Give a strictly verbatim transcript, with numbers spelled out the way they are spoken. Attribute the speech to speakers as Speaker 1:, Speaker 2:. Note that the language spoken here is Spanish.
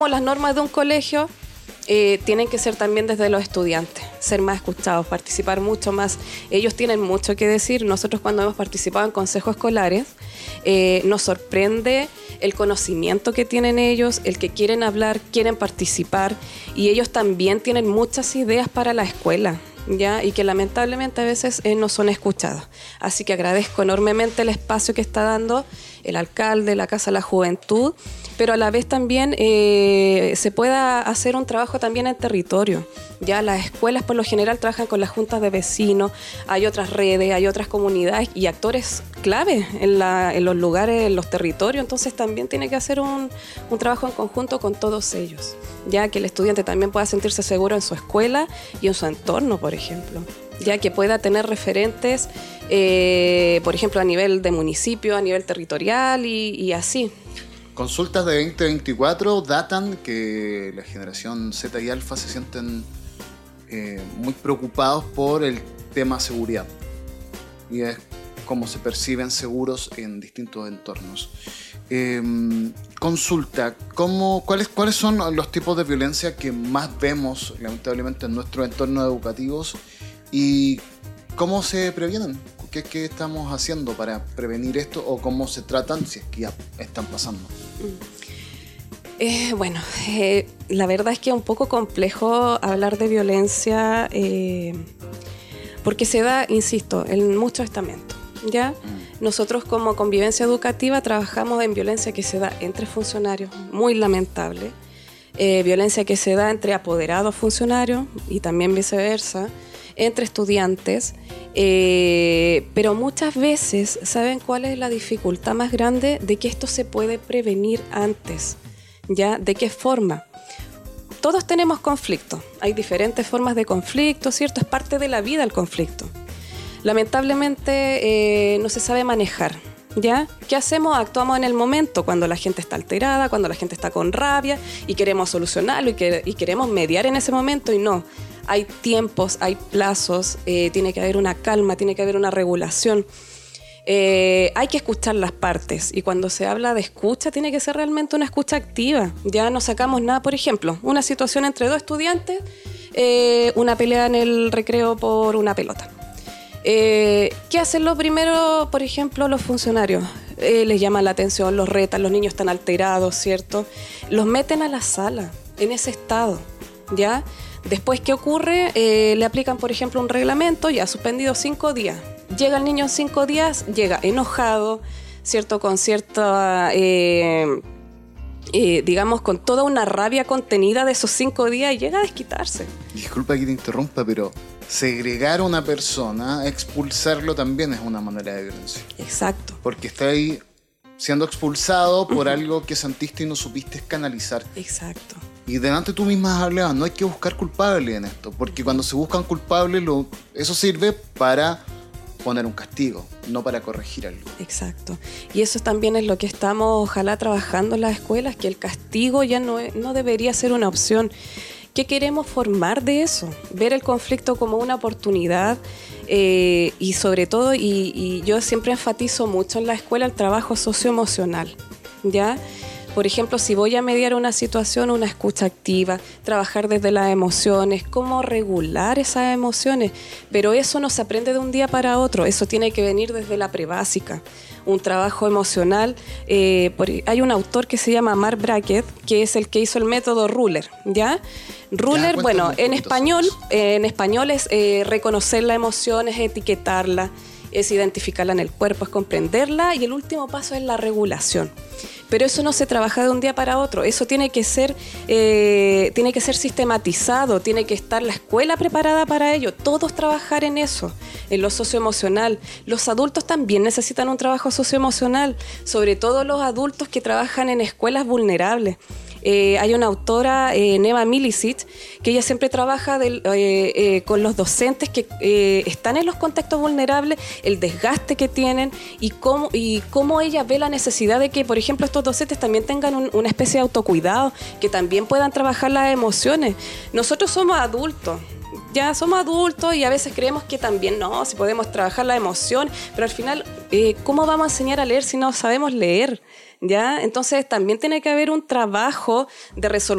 Speaker 1: las normas de un colegio eh, tienen que ser también desde los estudiantes, ser más escuchados, participar mucho más. Ellos tienen mucho que decir. Nosotros cuando hemos participado en consejos escolares eh, nos sorprende el conocimiento que tienen ellos, el que quieren hablar, quieren participar, y ellos también tienen muchas ideas para la escuela, ¿ya? Y que lamentablemente a veces eh, no son escuchados. Así que agradezco enormemente el espacio que está dando el alcalde, la Casa de la Juventud, pero a la vez también eh, se pueda hacer un trabajo también en territorio. Ya las escuelas por lo general trabajan con las juntas de vecinos, hay otras redes, hay otras comunidades y actores clave en, la, en los lugares, en los territorios, entonces también tiene que hacer un, un trabajo en conjunto con todos ellos, ya que el estudiante también pueda sentirse seguro en su escuela y en su entorno, por ejemplo, ya que pueda tener referentes, eh, por ejemplo, a nivel de municipio, a nivel territorial y, y así.
Speaker 2: Consultas de veinte veinticuatro datan que la generación Z y Alfa se sienten eh, muy preocupados por el tema seguridad y es cómo se perciben seguros en distintos entornos. Eh, consulta, ¿cómo, cuáles, ¿cuáles son los tipos de violencia que más vemos lamentablemente en nuestros entornos educativos y cómo se previenen? ¿Qué, ¿Qué estamos haciendo para prevenir esto o cómo se tratan si es que ya están pasando?
Speaker 1: Eh, bueno, eh, la verdad es que es un poco complejo hablar de violencia eh, porque se da, insisto, en muchos estamentos, ¿ya? Mm. Nosotros como Convivencia Educativa trabajamos en violencia que se da entre funcionarios, muy lamentable, eh, violencia que se da entre apoderados funcionarios y también viceversa, entre estudiantes, eh, pero muchas veces, ¿saben cuál es la dificultad más grande? De que esto se puede prevenir antes, ¿ya? ¿De qué forma? Todos tenemos conflicto, hay diferentes formas de conflicto, ¿cierto? Es parte de la vida el conflicto. Lamentablemente eh, no se sabe manejar, ¿ya? ¿Qué hacemos? Actuamos en el momento, cuando la gente está alterada, cuando la gente está con rabia y queremos solucionarlo y, que, y queremos mediar en ese momento y no. Hay tiempos, hay plazos, eh, tiene que haber una calma, tiene que haber una regulación. Eh, hay que escuchar las partes y cuando se habla de escucha tiene que ser realmente una escucha activa. Ya no sacamos nada, por ejemplo, una situación entre dos estudiantes, eh, una pelea en el recreo por una pelota. Eh, ¿Qué hacen lo primero, por ejemplo, los funcionarios? Eh, les llaman la atención, los retan, los niños están alterados, ¿cierto? Los meten a la sala en ese estado, ¿ya? Después, ¿qué ocurre? Eh, le aplican, por ejemplo, un reglamento, ya suspendido cinco días. Llega el niño en cinco días, llega enojado, ¿cierto? Con cierta, eh, eh, digamos, con toda una rabia contenida de esos cinco días y llega a desquitarse.
Speaker 2: Disculpa que te interrumpa, pero segregar a una persona, expulsarlo también es una manera de violencia.
Speaker 1: Exacto.
Speaker 2: Porque está ahí siendo expulsado por uh-huh. algo que sentiste y no supiste canalizar.
Speaker 1: Exacto.
Speaker 2: Y delante tú misma hablabas, no hay que buscar culpables en esto, porque cuando se buscan culpables, lo, eso sirve para poner un castigo, no para corregir algo.
Speaker 1: Exacto. Y eso también es lo que estamos, ojalá, trabajando en las escuelas, que el castigo ya no, es, no debería ser una opción. ¿Qué queremos formar de eso? Ver el conflicto como una oportunidad eh, y sobre todo, y, y yo siempre enfatizo mucho en la escuela el trabajo socioemocional, ¿ya? Por ejemplo, si voy a mediar una situación, una escucha activa, trabajar desde las emociones, cómo regular esas emociones, pero eso no se aprende de un día para otro, eso tiene que venir desde la prebásica, un trabajo emocional. Eh, por, hay un autor que se llama Mark Brackett, que es el que hizo el método Ruler, ¿ya? Ruler, ya, bueno, en español, eh, en español es eh, reconocer la emoción, es etiquetarla, es identificarla en el cuerpo, es comprenderla y el último paso es la regulación. Pero eso no se trabaja de un día para otro, eso tiene que ser, eh, tiene que ser sistematizado, tiene que estar la escuela preparada para ello, todos trabajar en eso, en lo socioemocional. Los adultos también necesitan un trabajo socioemocional, sobre todo los adultos que trabajan en escuelas vulnerables. Eh, hay una autora, eh, Neva Milicic, que ella siempre trabaja del, eh, eh, con los docentes que eh, están en los contextos vulnerables, el desgaste que tienen y cómo, y cómo ella ve la necesidad de que, por ejemplo, estos docentes también tengan un, una especie de autocuidado, que también puedan trabajar las emociones. Nosotros somos adultos. Ya somos adultos y a veces creemos que también no, si podemos trabajar la emoción, pero al final eh, ¿cómo vamos a enseñar a leer si no sabemos leer? ¿Ya? Entonces también tiene que haber un trabajo de resolución